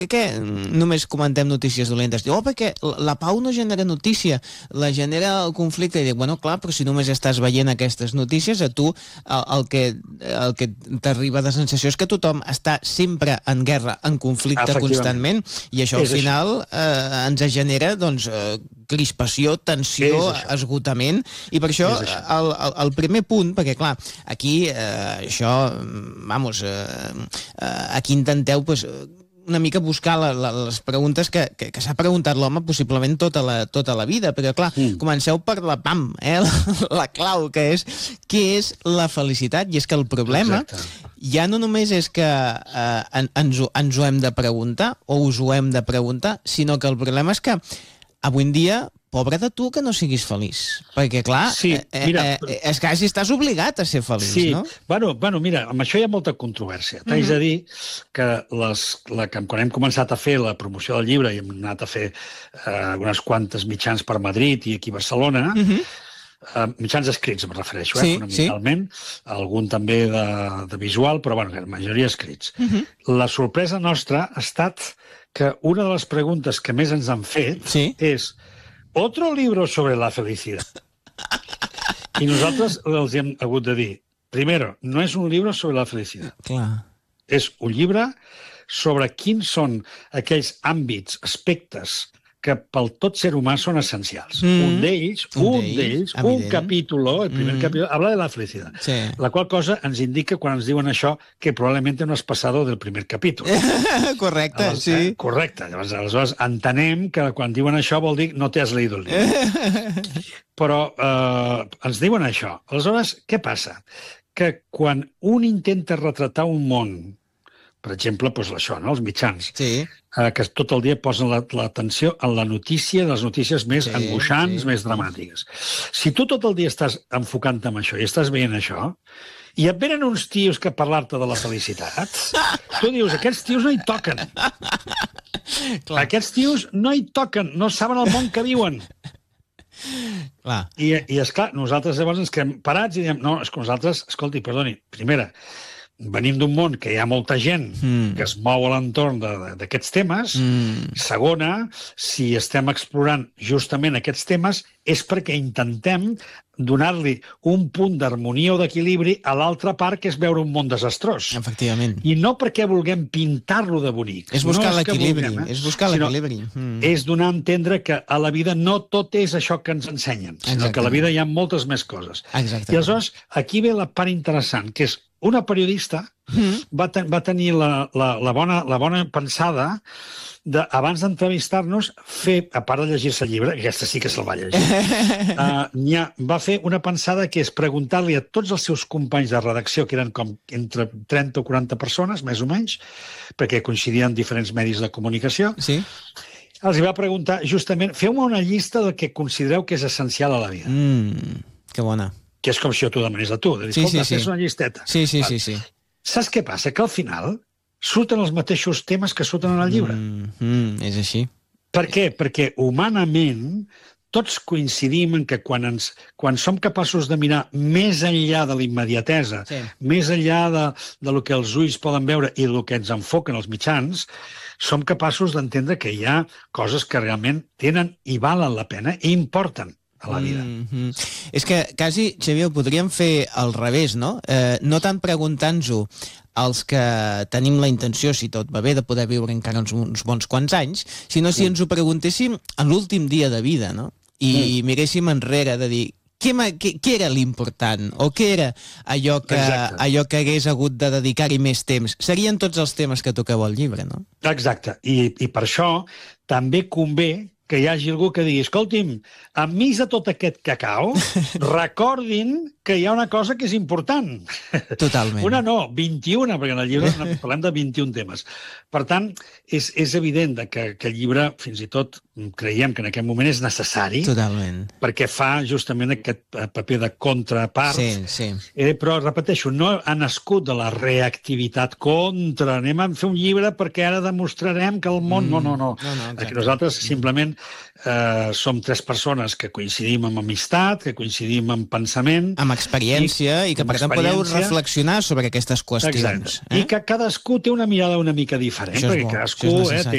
què només comentem notícies dolentes? Diu, perquè la pau no genera notícia, la genera el conflicte. I dic, bueno, clar, però si només estàs veient aquestes notícies, a tu el que t'arriba de sensació és que tothom està sempre en guerra, en conflicte constantment, i això al final ens genera, doncs, crispació, tensió, esgotament, i per això el primer punt, perquè clar, aquí això, vamos, aquí intenteu, pues, una mica buscar les preguntes que s'ha preguntat l'home possiblement tota la vida, però clar, comenceu per la PAM, la clau, que és què és la felicitat, i és que el problema ja no només és que ens ho hem de preguntar, o us ho hem de preguntar, sinó que el problema és que avui en dia, pobre de tu que no siguis feliç, perquè clar, és que si estàs obligat a ser feliç, no? Bueno, mira, amb això hi ha molta controvèrsia. T'haig de dir que quan hem començat a fer la promoció del llibre i hem anat a fer unes quantes mitjans per Madrid i aquí a Barcelona, mitjans escrits em refereixo, fonamentalment, algun també de visual, però bueno, la majoria escrits. La sorpresa nostra ha estat que una de les preguntes que més ens han fet és ¿otro libro sobre la felicidad? I nosaltres els hem hagut de dir, primero, no és un llibre sobre la felicitat. Clar. És un llibre sobre quins són aquells àmbits, aspectes que pel tot ser humà són essencials. Un d'ells, un capítol, el primer capítol, habla de la felicitat. La qual cosa ens indica, quan ens diuen això, que probablement no has passado del primer capítol. Correcte, sí. Correcte. Aleshores, entenem que quan diuen això vol dir no t'has leído el llibre. Però ens diuen això. Aleshores, què passa? Que quan un intenta retratar un món, per exemple, doncs això, no? Els mitjans, que tot el dia posen l'atenció en la notícia, les notícies més angoixants, més dramàtiques. Si tu tot el dia estàs enfocant-te en això i estàs veient això, i et venen uns tios que parlar-te de la felicitat, tu dius, aquests tios no hi toquen. Aquests tios no hi toquen, no saben el món que viuen. I esclar, nosaltres llavors ens quedem parats i diem, no, és que nosaltres, escolti, perdoni, primera, venim d'un món que hi ha molta gent que es mou a l'entorn d'aquests temes. Segona, si estem explorant justament aquests temes és perquè intentem donar-li un punt d'harmonia o d'equilibri a l'altra part, que és veure un món desastrós. Efectivament. I no perquè vulguem pintar-lo de bonic. És buscar l'equilibri. És buscar l'equilibri. És donar a entendre que a la vida no tot és això que ens ensenyen, sinó que a la vida hi ha moltes més coses. I aleshores, aquí ve la part interessant, que és una periodista va tenir la bona pensada abans d'entrevistar-nos, a part de llegir-se el llibre, aquesta sí que se'l va llegir, va fer una pensada que és preguntar-li a tots els seus companys de redacció, que eren com entre 30 o 40 persones, més o menys, perquè coincidien diferents medis de comunicació, els va preguntar justament, feu-me una llista del que considereu que és essencial a la vida. Que bona. Que és com si jo t'ho demanés a tu, de dir, escolta, fes una llisteta. Sí. Saps què passa? Que al final surten els mateixos temes que surten en el llibre. És així. Per què? Perquè humanament tots coincidim en que quan som capaços de mirar més enllà de la immediatesa, més enllà del que els ulls poden veure i del que ens enfoquen els mitjans, som capaços d'entendre que hi ha coses que realment tenen i valen la pena i importen a la vida. És que quasi, Xavier, ho podríem fer al revés, no? No tant preguntant-nos-ho als que tenim la intenció, si tot va bé, de poder viure encara uns bons quants anys, sinó si ens ho preguntéssim a l'últim dia de vida, no? I miréssim enrere de dir, què era l'important? O què era allò que hagués hagut de dedicar-hi més temps? Serien tots els temes que toqueu al llibre, no? Exacte. I per això també convé que hi hagi algú que digui, escolti'm, enmig de tot aquest cacao, recordin que hi ha una cosa que és important. Totalment. Una no, 21, perquè en el llibre parlem de 21 temes. Per tant, és evident que el llibre, fins i tot, creiem que en aquest moment és necessari. Totalment. Perquè fa justament aquest paper de contrapart. Però, repeteixo, no ha nascut de la reactivitat contra. Anem a fer un llibre perquè ara demostrarem que el món... No. Aquí nosaltres simplement som 3 persones que coincidim en amistat, que coincidim en pensament... Amb experiència i que, per tant, podeu reflexionar sobre aquestes qüestions. Exacte. I que cadascú té una mirada una mica diferent, perquè cadascú té